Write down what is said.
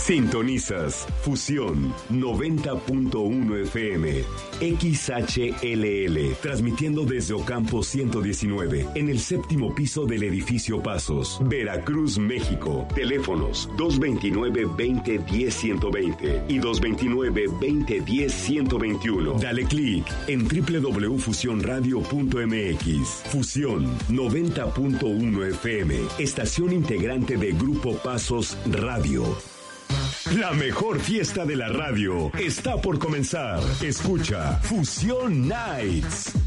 Sintonizas Fusión 90.1 FM, XHLL, transmitiendo desde Ocampo 119, en el séptimo piso del edificio Pasos, Veracruz, México. Teléfonos 229-2010-120 y 229-2010-121. Dale clic en www.fusionradio.mx. Fusión 90.1 FM, estación integrante de Grupo Pasos Radio. La mejor fiesta de la radio está por comenzar. Escucha Fusión Nights.